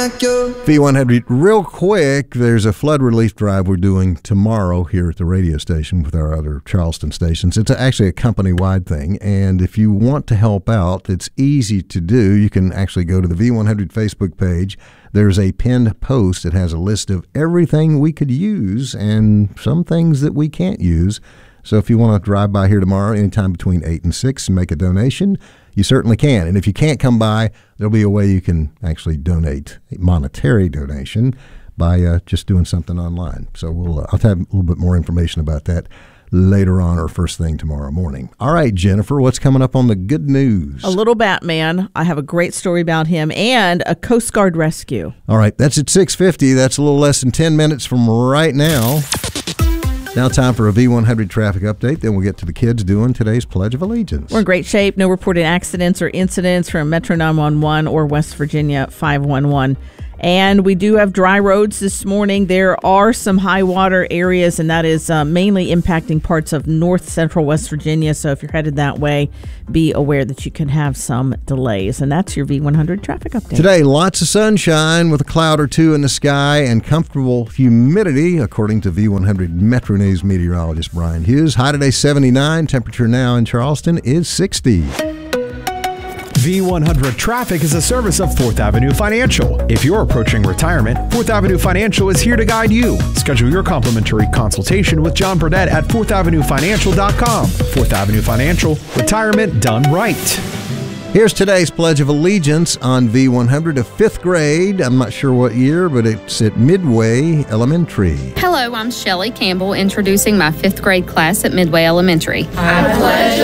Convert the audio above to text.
like you. V100, real quick, there's a flood relief drive we're doing tomorrow here at the radio station with our other Charleston stations. It's actually a company-wide thing, and if you want to help out, it's easy to do. You can actually go to the V100 Facebook page. There's a pinned post that has a list of everything we could use and some things that we can't use. So if you want to drive by here tomorrow anytime between 8 and 6 and make a donation, you certainly can. And if you can't come by, there'll be a way you can actually donate a monetary donation by just doing something online. So I'll have a little bit more information about that later on or first thing tomorrow morning. All right, Jennifer, what's coming up on the good news? A little Batman. I have a great story about him and a Coast Guard rescue. All right, that's at 6:50. That's a little less than 10 minutes from right now. Now time for a V100 traffic update. Then we'll get to the kids doing today's Pledge of Allegiance. We're in great shape. No reported accidents or incidents from Metro 911 or West Virginia 511. And we do have dry roads this morning. There are some high water areas, and that is mainly impacting parts of north central West Virginia. So if you're headed that way, be aware that you can have some delays. And that's your V100 traffic update. Today, lots of sunshine with a cloud or two in the sky and comfortable humidity, according to V100 Metro News meteorologist Brian Hughes. High today, 79. Temperature now in Charleston is 60. V100 Traffic is a service of 4th Avenue Financial. If you're approaching retirement, 4th Avenue Financial is here to guide you. Schedule your complimentary consultation with John Burdett at 4thavenuefinancial.com. 4th Avenue Financial, retirement done right. Here's today's Pledge of Allegiance on V100 of 5th grade. I'm not sure what year, but it's at Midway Elementary. Hello, I'm Shelley Campbell, introducing my 5th grade class at Midway Elementary. I pledge